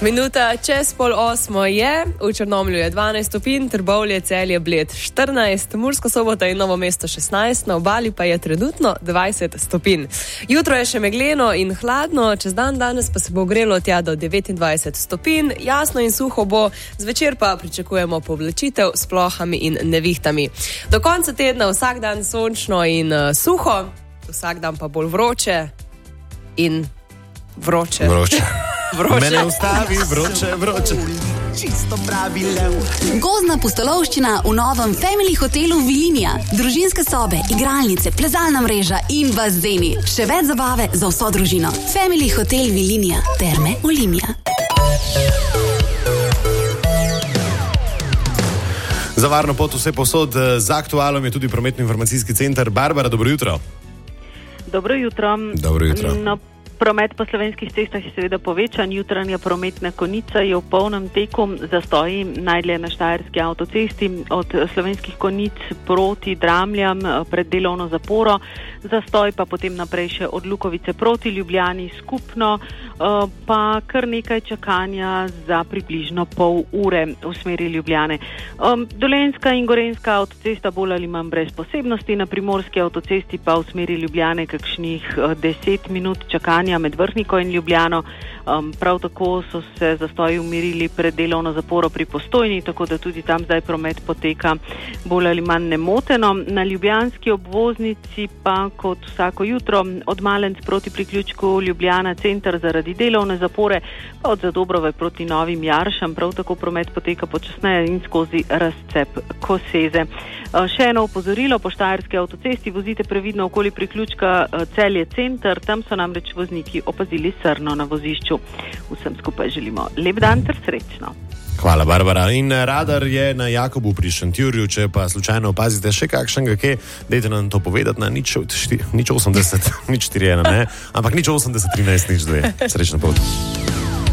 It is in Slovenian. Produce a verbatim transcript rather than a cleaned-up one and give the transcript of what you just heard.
Minuta čez pol osmo je, v Črnomlju je dvanajst stopinj, Trbovlje, Celje, Bled štirinajst, Murska Sobota in Novo mesto šestnajst, na obali pa je trenutno dvajset stopinj. Jutro je še megleno in hladno, čez dan danes pa se bo ogrelo tja do devetindvajset stopinj, jasno in suho bo, zvečer pa pričakujemo povlačitev s plohami in nevihtami. Do konca tedna vsak dan sončno in uh, suho, vsak dan pa bolj vroče in vroče. Vroče. Vroče. Mene ustavi, vroče, vroče. Čisto pravi lev. Gozdna pustolovščina v novem Family hotelu Vilinija. Družinske sobe, igralnice, plezalna mreža in bazeni. Še več zabave za vso družino. Family hotel Vilinija. Terme Olimia. Za varno pot vse posod z Aktualom je tudi prometno-informacijski center. Barbara, dobro jutro. Dobro jutro. Dobro jutro. No, promet po slovenskih cestah je seveda povečan, jutranja prometna konica je v polnem teku, zastoji najdlje na Štajerski avtocesti od slovenskih konic proti Dramljam pred delovno zaporo, zastoj pa potem naprej še od Lukovice proti Ljubljani skupno, pa kar nekaj čakanja za približno pol ure v smeri Ljubljane. Dolenjska in Gorenjska avtocesta bolj ali manj brez posebnosti, na Primorski avtocesti pa v smeri Ljubljane kakšnih deset minut čakanja med Vrhniko in Ljubljano. Um, prav tako so se zastoji umirili pred delovno zaporo pri Postojni, tako da tudi tam zdaj promet poteka bolj ali manj nemoteno. Na ljubljanski obvoznici pa kot vsako jutro od Malenc proti priključku Ljubljana center zaradi delovne zapore, pa od Zadobrove proti Novim Jaršam, prav tako promet poteka počasneje in skozi razcep Koseze. Uh, še eno opozorilo, po Štajerski avtocesti vozite previdno okoli priključka uh, Celje center, tam so namreč vozniki opazili srno na vozišču. Vsem skupaj želimo lep dan ter srečno. Hvala, Barbara. In radar je na Jakobu pri Šentjurju, če pa slučajno opazite še kakšnega, kaj, dejte nam to povedati na nič, nič osemdeset, nič štiri ena, ne? Ampak nič osemdeset, trinajst, nič dve. Srečno pot.